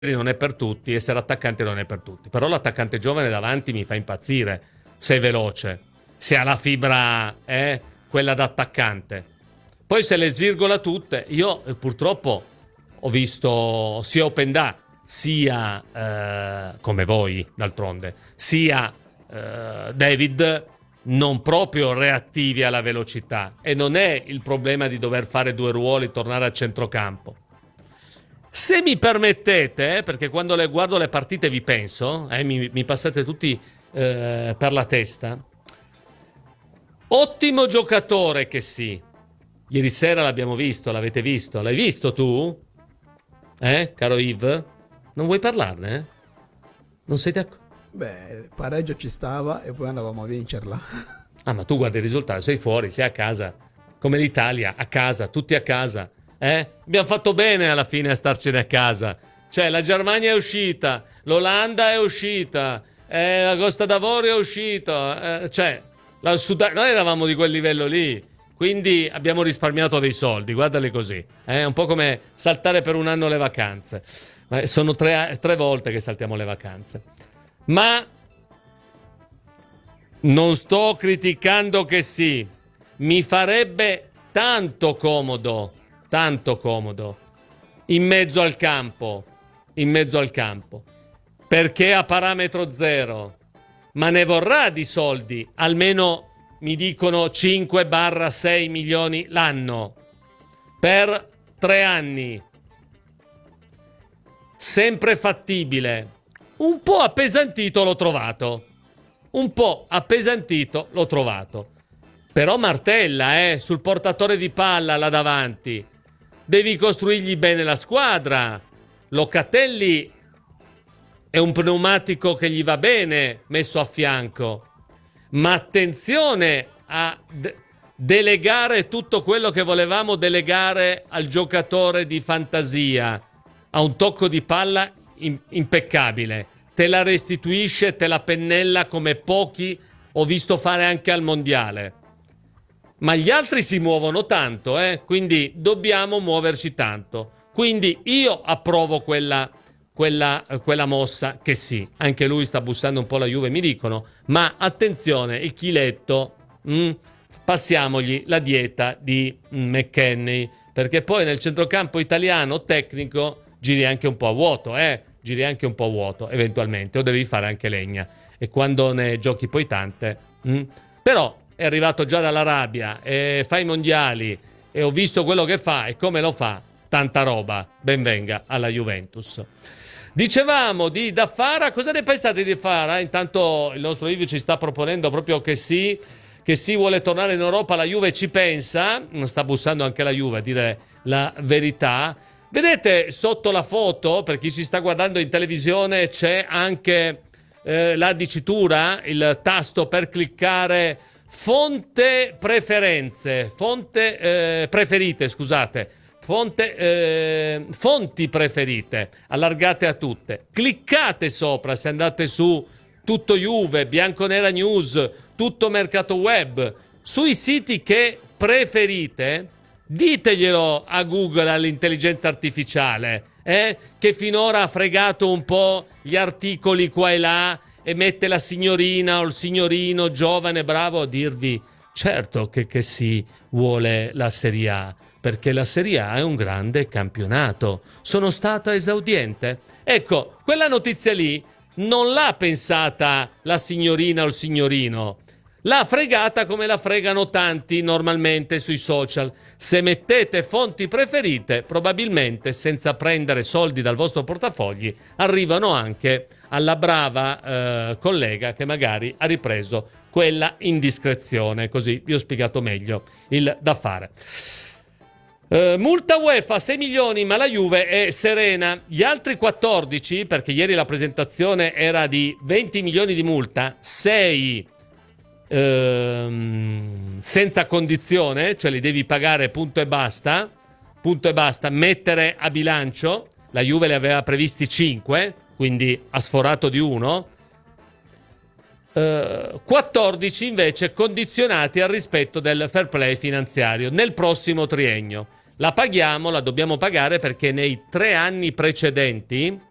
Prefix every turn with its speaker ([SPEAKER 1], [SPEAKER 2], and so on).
[SPEAKER 1] non è per tutti, essere attaccante non è per tutti. Però l'attaccante giovane davanti mi fa impazzire, se è veloce, se ha la fibra, quella da attaccante. Poi se le svirgola tutte, io purtroppo ho visto sia Openda, sia, come voi d'altronde, sia David non proprio reattivi alla velocità. E non è il problema di dover fare due ruoli, tornare a centrocampo. Se mi permettete, perché quando guardo le partite vi penso, mi passate tutti per la testa, ottimo giocatore che sì. Ieri sera l'abbiamo visto, l'avete visto. L'hai visto tu? Caro Yves? Non vuoi parlarne? Non sei d'accordo?
[SPEAKER 2] Beh, il pareggio ci stava e poi andavamo a vincerla.
[SPEAKER 1] Ah, ma tu guardi il risultato, sei fuori, sei a casa. Come l'Italia, a casa, tutti a casa. Abbiamo fatto bene alla fine a starcene a casa. Cioè, la Germania è uscita, l'Olanda è uscita, la Costa d'Avorio è uscita. Noi eravamo di quel livello lì. Quindi abbiamo risparmiato dei soldi, guardali così. È un po' come saltare per un anno le vacanze. Ma sono tre volte che saltiamo le vacanze. Ma non sto criticando che sì. Mi farebbe tanto comodo, in mezzo al campo, perché a parametro zero. Ma ne vorrà di soldi, almeno mi dicono 5-6 milioni l'anno per 3 anni, sempre fattibile. Un po' appesantito l'ho trovato, però martella sul portatore di palla là davanti, devi costruirgli bene la squadra. Locatelli è un pneumatico che gli va bene messo a fianco. Ma attenzione a delegare tutto quello che volevamo delegare al giocatore di fantasia. Ha un tocco di palla impeccabile. Te la restituisce, te la pennella come pochi ho visto fare anche al mondiale. Ma gli altri si muovono tanto, quindi dobbiamo muoverci tanto. Quindi io approvo quella mossa che sì, anche lui sta bussando un po' la Juve, mi dicono, ma attenzione, il chiletto, passiamogli la dieta di McKennie, perché poi nel centrocampo italiano tecnico giri anche un po' a vuoto, eventualmente, o devi fare anche legna, e quando ne giochi poi tante, però è arrivato già dall'Arabia, e fa i mondiali, e ho visto quello che fa e come lo fa, tanta roba, ben venga alla Juventus. Dicevamo di Dafara, cosa ne pensate di Dafara? Intanto il nostro Livio ci sta proponendo proprio che sì, vuole tornare in Europa, la Juve ci pensa, sta bussando anche la Juve a dire la verità. Vedete sotto la foto, per chi ci sta guardando in televisione, c'è anche la dicitura, il tasto per cliccare fonti preferite, allargate a tutte. Cliccate sopra se andate su Tutto Juve, Bianconera News, Tutto Mercato Web, sui siti che preferite, diteglielo a Google, all'intelligenza artificiale, che finora ha fregato un po' gli articoli qua e là e mette la signorina o il signorino giovane bravo a dirvi certo che si vuole la Serie A, perché la Serie A è un grande campionato. Sono stata esaudiente. Ecco, quella notizia lì non l'ha pensata la signorina o il signorino. L'ha fregata come la fregano tanti normalmente sui social. Se mettete fonti preferite, probabilmente senza prendere soldi dal vostro portafogli, arrivano anche alla brava collega che magari ha ripreso quella indiscrezione. Così vi ho spiegato meglio il da fare. Multa UEFA 6 milioni, ma la Juve è serena. Gli altri 14, perché ieri la presentazione era di 20 milioni di multa, 6 senza condizione, cioè li devi pagare punto e basta, mettere a bilancio. La Juve le aveva previsti 5, quindi ha sforato di 1. 14 invece condizionati al rispetto del fair play finanziario nel prossimo triennio. La dobbiamo pagare perché nei 3 anni precedenti